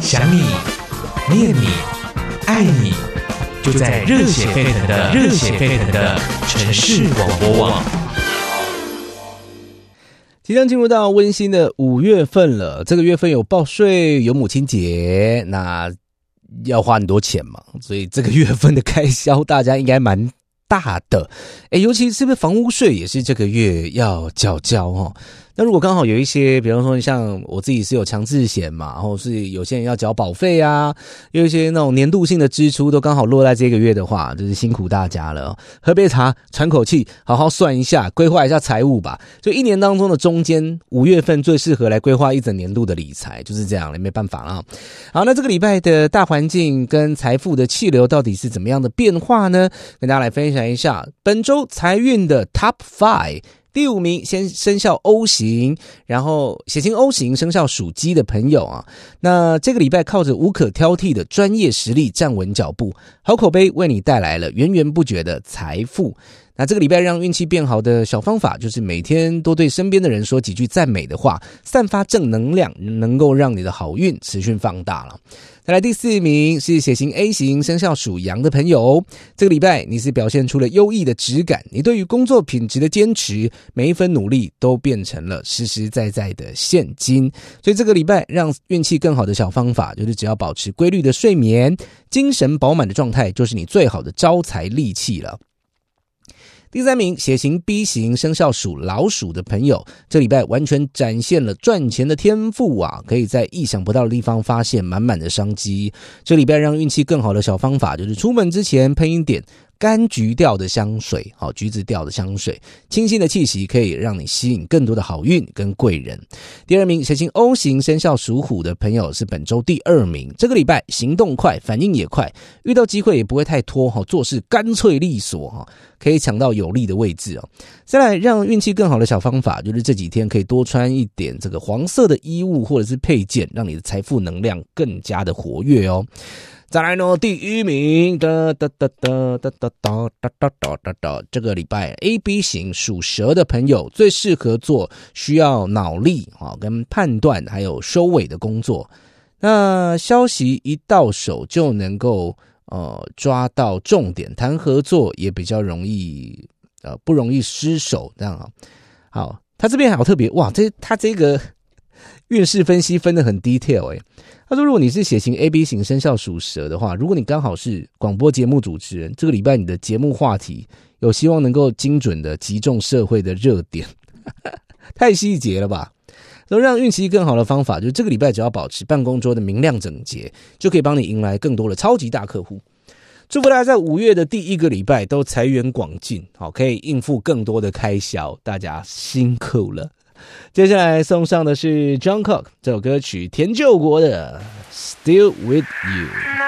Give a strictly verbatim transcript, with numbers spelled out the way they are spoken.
想你，念你，爱你，就在热血沸腾的热血沸腾的城市广播网。 即将进入到温馨的五月份了，这个月份有报税，有母亲节，那要花很多钱嘛，所以这个月份的开销大家应该蛮大的。诶，尤其是不是房屋税也是这个月要缴交哦。那如果刚好有一些，比方说像我自己是有强制险嘛，然后是有些人要缴保费啊，有一些那种年度性的支出都刚好落在这个月的话，就是辛苦大家了。喝杯茶，喘口气，好好算一下，规划一下财务吧。就一年当中的中间，五月份最适合来规划一整年度的理财，就是这样了，没办法啦。好，那这个礼拜的大环境跟财富的气流到底是怎么样的变化呢？跟大家来分享一下本周财运的 Top 五。第五名，先生肖 O 型，然后血型 O 型生肖属鸡的朋友啊，那这个礼拜靠着无可挑剔的专业实力站稳脚步，好口碑为你带来了源源不绝的财富。那这个礼拜让运气变好的小方法，就是每天多对身边的人说几句赞美的话，散发正能量，能够让你的好运持续放大了。再来第四名是血型 A 型生肖属羊的朋友，这个礼拜你是表现出了优异的质感，你对于工作品质的坚持，每一分努力都变成了实实在在的现金。所以这个礼拜让运气更好的小方法，就是只要保持规律的睡眠，精神饱满的状态，就是你最好的招财利器了。第三名，血型 B 型生肖属老鼠的朋友，这礼拜完全展现了赚钱的天赋啊，可以在意想不到的地方发现满满的商机。这礼拜让运气更好的小方法，就是出门之前喷一点柑橘调的香水，好，橘子调的香水，清新的气息可以让你吸引更多的好运跟贵人。第二名，血型 O 型生肖属虎的朋友是本周第二名，这个礼拜行动快，反应也快，遇到机会也不会太拖，做事干脆利索，可以抢到有利的位置。再来让运气更好的小方法，就是这几天可以多穿一点这个黄色的衣物或者是配件，让你的财富能量更加的活跃哦。再来呢，第一名哒哒哒哒哒哒哒哒哒哒哒，这个礼拜 A B 型属蛇的朋友最适合做需要脑力啊跟判断还有收尾的工作。那消息一到手就能够呃抓到重点，谈合作也比较容易呃不容易失手这样啊。好，他这边好特别哇，这他这个运势分析分得很 detail 诶。他说如果你是血型 A B 型生肖属蛇的话，如果你刚好是广播节目主持人，这个礼拜你的节目话题有希望能够精准的击中社会的热点太细节了吧。所以让运气更好的方法，就是这个礼拜只要保持办公桌的明亮整洁，就可以帮你迎来更多的超级大客户。祝福大家在五月的第一个礼拜都财源广进，好，可以应付更多的开销，大家辛苦了。接下来送上的是 Jungkook 这首歌曲田救国的 Still With You。